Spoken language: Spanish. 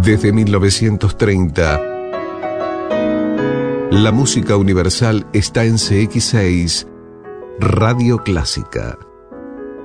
Desde 1930, la música universal está en CX6, Radio Clásica.